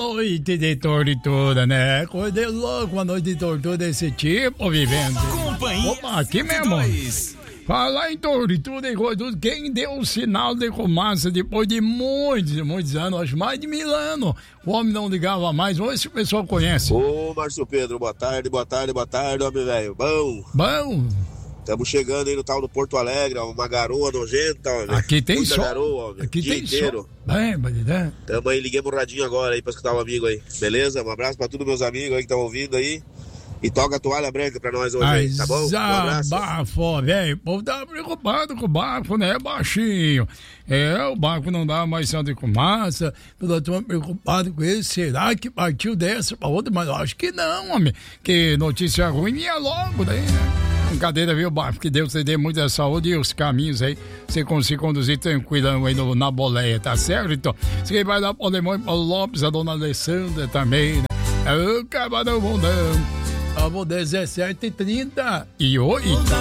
noite de tortura, né? Coisa de louco, uma noite de tortura desse tipo, vivendo. Companhia. Opa, aqui mesmo. Falar em tortura e coisa, quem deu um sinal de fumaça depois de muitos anos, acho mais de 1000 anos, o homem não ligava mais. Vamos ver se o pessoal conhece. Ô, Márcio Pedro, boa tarde, homem velho. Bom. Estamos chegando aí no tal do Porto Alegre, uma garoa nojenta, homem. Aqui tem muita sol. Garoa, homem. Aqui dia tem inteiro. sol. Bem, né? Tamo aí, liguei um radinho agora aí pra escutar o amigo aí. Beleza? Um abraço pra todos meus amigos aí que estão ouvindo aí. E toca a toalha branca pra nós hoje aí, tá bom? Um abraço. Bafo, velho. O povo tá preocupado com o barco, né, baixinho? O barco não dá mais sinal de fumaça. Eu tô preocupado com isso. Será que partiu dessa pra outra? Mas eu acho que não, homem. Que notícia ruim é logo daí, né? Brincadeira, viu, barco? Que Deus te dê muita saúde e os caminhos aí. Você consiga conduzir tranquilão aí na boleia, tá certo? Então, você vai dar pro Alemão e Paulo Lopes, a dona Alessandra também, né? O Camarão Bondão. 17h30. E oi.